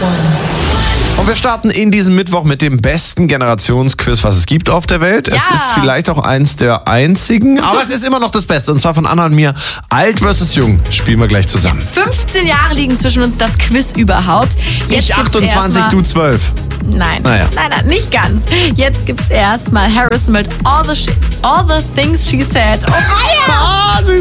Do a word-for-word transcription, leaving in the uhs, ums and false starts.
Und wir starten in diesem Mittwoch mit dem besten Generationsquiz, was es gibt auf der Welt. Ja. Es ist vielleicht auch eins der einzigen, aber es ist immer noch das Beste. Und zwar von Anna und mir. Alt versus Jung spielen wir gleich zusammen. fünfzehn Jahre liegen zwischen uns, das Quiz überhaupt. Jetzt Ich gibt's achtundzwanzig, erstmal- du zwölf. Nein, Naja. nein, nein, nicht ganz. Jetzt gibt's erstmal Harrison mit All the, Sh- All the Things She Said. Oh, Ah, sie